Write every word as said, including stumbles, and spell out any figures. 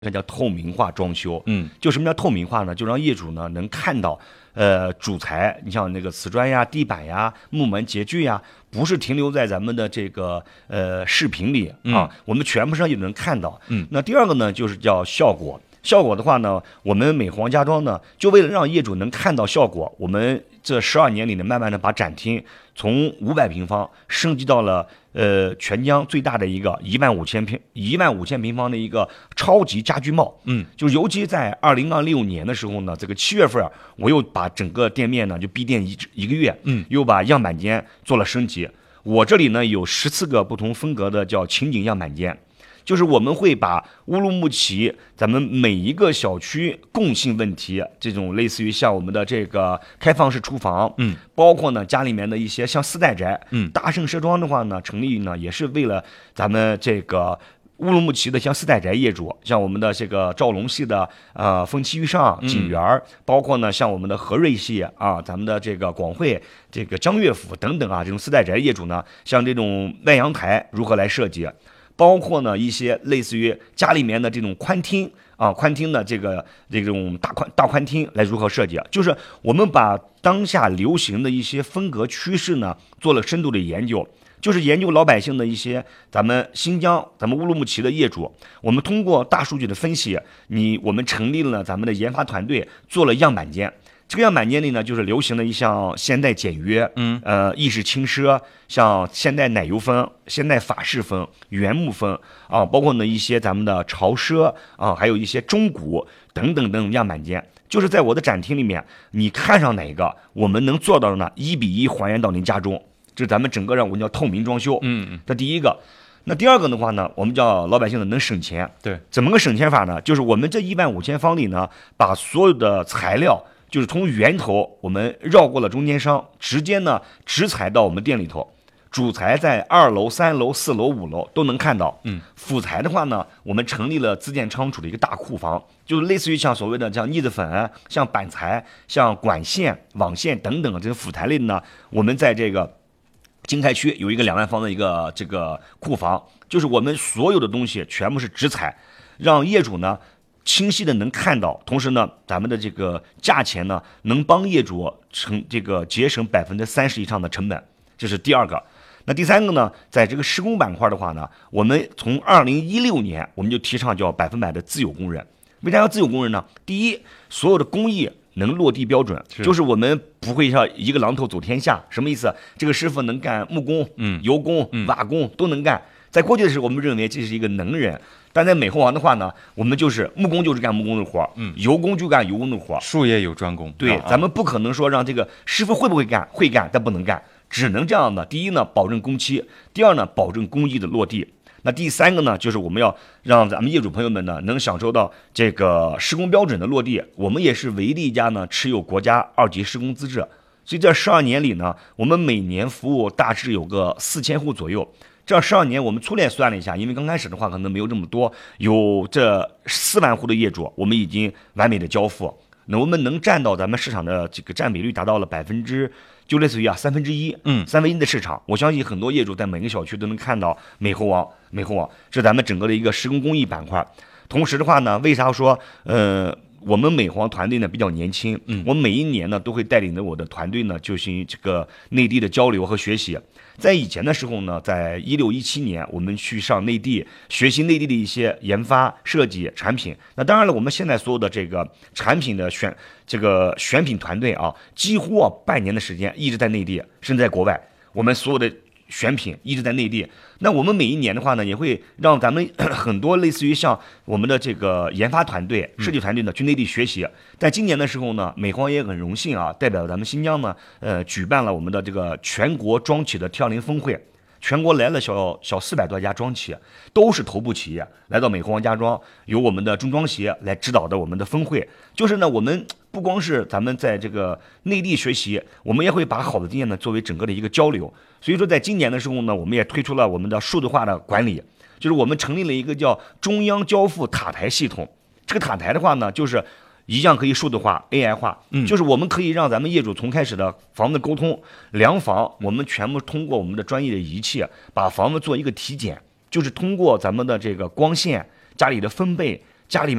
这叫透明化装修。 嗯， 就什么叫透明化呢？就让业主呢能看到，呃，主材，你像那个瓷砖呀、地板呀、木门洁具呀，不是停留在咱们的这个呃视频里啊， 嗯、 我们全部上也能看到。 嗯， 那第二个呢，就是叫效果。效果的话呢，我们美皇家装呢，就为了让业主能看到效果，我们这十二年里呢，慢慢的把展厅从五百平方升级到了呃全江最大的一个一万五千平一万五千平方的一个超级家居帽。 嗯， 就尤其在二零二六年的时候呢，这个七月份我又把整个店面呢就闭店一一个月， 嗯， 又把样板间做了升级。我这里呢有十四个不同风格的叫情景样板间。就是我们会把乌鲁木齐咱们每一个小区共性问题，这种类似于像我们的这个开放式厨房， 嗯， 包括呢家里面的一些像四代宅， 嗯， 大圣奢装的话呢，成立呢也是为了咱们这个乌鲁木齐的像四代宅业主，像我们的这个兆龙系的呃风七遇上、景园、嗯，包括呢像我们的和瑞系啊，咱们的这个广汇、这个江悦府等等啊，这种四代宅业主呢，像这种外阳台如何来设计？包括呢一些类似于家里面的这种宽厅啊，宽厅的这个这种大宽大宽厅来如何设计？就是我们把当下流行的一些风格趋势呢做了深度的研究，就是研究老百姓的一些咱们新疆、咱们乌鲁木齐的业主，我们通过大数据的分析，你我们成立了咱们的研发团队，做了样板间。这个样板间里呢，就是流行的一项现代简约， 嗯， 呃，意式轻奢，像现代奶油风、现代法式风、原木风啊，包括呢一些咱们的潮奢啊，还有一些中古等等等样板间，就是在我的展厅里面，你看上哪一个，我们能做到的呢？一比一还原到您家中，这是咱们整个让我们叫透明装修， 嗯嗯， 这第一个。那第二个的话呢，我们叫老百姓呢能省钱， 对， 怎么个省钱法呢？就是我们这一万五千方里呢，把所有的材料。就是从源头我们绕过了中间商，直接呢直采到我们店里头，主材在二楼、三楼、四楼、五楼都能看到。 嗯， 辅材的话呢，我们成立了自建仓储的一个大库房，就是类似于像所谓的像腻子粉、像板材、像管线、网线等等这些辅材类的呢，我们在这个经开区有一个两万方的一个这个库房，就是我们所有的东西全部是直采，让业主呢。清晰的能看到，同时呢，咱们的这个价钱呢，能帮业主成这个节省百分之三十以上的成本，这是第二个。那第三个呢，在这个施工板块的话呢，我们从二零一六年我们就提倡叫百分百的自有工人。为啥要自有工人呢？第一，所有的工艺能落地标准， 是就是我们不会像一个榔头走天下。什么意思？这个师傅能干木工、 嗯、 油工、 嗯、 瓦工都能干。在过去的时候，我们认为这是一个能人。但在美猴王的话呢，我们就是木工就是干木工的活，嗯，油工就干油工的活， 术业有专攻。 对， 啊、 咱们不可能说让这个师傅会不会干，会干但不能干，只能这样的。第一呢，保证工期；第二呢，保证工艺的落地。那第三个呢，就是我们要让咱们业主朋友们呢能享受到这个施工标准的落地。我们也是唯一的一家呢持有国家二级施工资质，所以这十二年里呢，我们每年服务大致有个四千户左右。这十二年我们粗略算了一下，因为刚开始的话可能没有这么多，有这四万户的业主，我们已经完美的交付。那我们能占到咱们市场的这个占比率达到了百分之，就类似于啊三分之一， 嗯， 三分一的市场。我相信很多业主在每个小区都能看到美猴王，美猴王是咱们整个的一个施工工艺板块。同时的话呢，为啥说呃？我们美皇团队呢比较年轻，嗯，我每一年呢都会带领着我的团队呢进行这个内地的交流和学习。在以前的时候呢，在一六一七年，我们去上内地学习内地的一些研发、设计、产品。那当然了，我们现在所有的这个产品的选这个选品团队啊，几乎啊半年的时间一直在内地，甚至在国外。我们所有的选品一直在内地，那我们每一年的话呢，也会让咱们很多类似于像我们的这个研发团队、设计团队呢去内地学习。在今年的时候呢，美皇也很荣幸啊，代表咱们新疆呢，呃，举办了我们的这个全国庄企的 T 二零峰会。全国来了小小四百多家庄企，都是头部企业来到美猴王家装，由我们的中装协来指导的我们的峰会。就是呢，我们不光是咱们在这个内地学习，我们也会把好的经验呢作为整个的一个交流。所以说，在今年的时候呢，我们也推出了我们的数字化的管理，就是我们成立了一个叫中央交付塔台系统。这个塔台的话呢，就是一样可以数字化 A I 化，嗯，就是我们可以让咱们业主从开始的房子沟通量房，我们全部通过我们的专业的仪器把房子做一个体检，就是通过咱们的这个光线、家里的分贝、 家里面